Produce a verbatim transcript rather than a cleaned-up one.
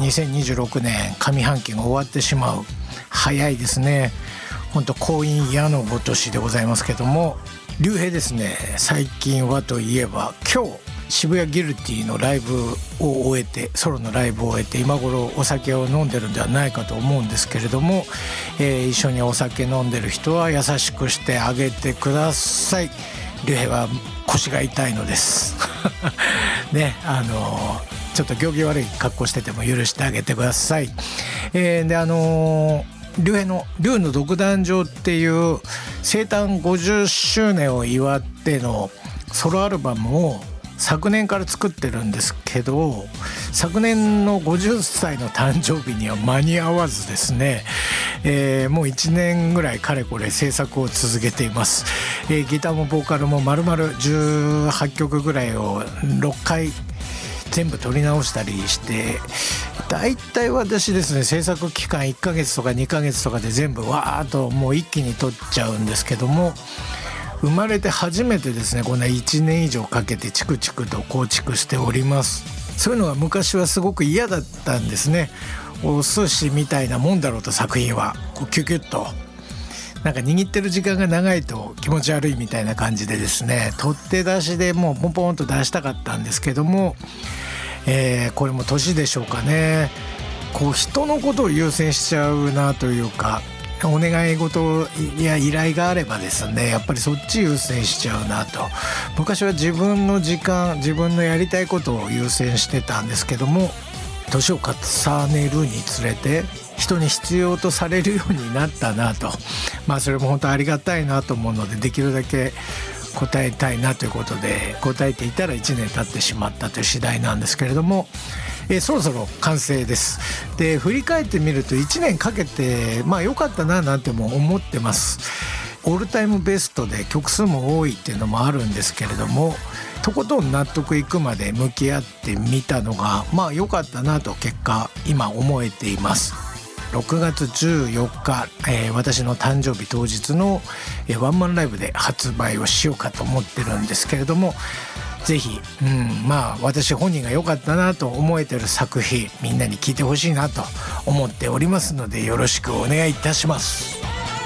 にせんにじゅうろくねん上半期が終わってしまう。早いですね。本当婚姻矢のごとしでございますけども、竜兵ですね、最近はといえば今日渋谷ギルティのライブを終えて、ソロのライブを終えて今頃お酒を飲んでるんではないかと思うんですけれども、えー、一緒にお酒飲んでる人は優しくしてあげてください。竜兵は腰が痛いのですね、あのー、ちょっと行儀悪い格好してても許してあげてください。えー、であのー竜兵の竜の独壇場っていう生誕ごじゅっしゅうねんを祝ってのソロアルバムを昨年から作ってるんですけど、昨年のごじゅっさいの誕生日には間に合わずですね、えー、もういちねんぐらいかれこれ制作を続けています。えー、ギターもボーカルも丸々じゅうはっきょくぐらいをろっかい全部撮り直したりして、だいたい私ですね、制作期間いっかげつとかにかげつとかで全部わーっともう一気に撮っちゃうんですけども、生まれて初めてですね、こんないちねん以上かけてチクチクと構築しております。そういうのが昔はすごく嫌だったんですね。お寿司みたいなもんだろうと、作品はこうキュキュッとなんか握ってる時間が長いと気持ち悪いみたいな感じでですね、取って出しでもうポンポンと出したかったんですけども、えー、これも年でしょうかね、こう人のことを優先しちゃうなというか、お願い事や依頼があればですね、やっぱりそっち優先しちゃうなと。昔は自分の時間、自分のやりたいことを優先してたんですけども、年を重ねるにつれて人に必要とされるようになったなと。まあそれも本当ありがたいなと思うので、できるだけ答えたいなということで答えていたらいちねん経ってしまったという次第なんですけれども、えー、そろそろ完成です。で振り返ってみるといちねんかけてまあ良かったななんても思ってます。オールタイムベストで曲数も多いっていうのもあるんですけれども、とことん納得いくまで向き合ってみたのがまあ良かったなと結果今思えています。ろくがつじゅうよっか、えー、私の誕生日当日の、えー、ワンマンライブで発売をしようかと思ってるんですけれども、ぜひ、うん、まあ私本人が良かったなと思えてる作品みんなに聴いてほしいなと思っておりますので、よろしくお願いいたします。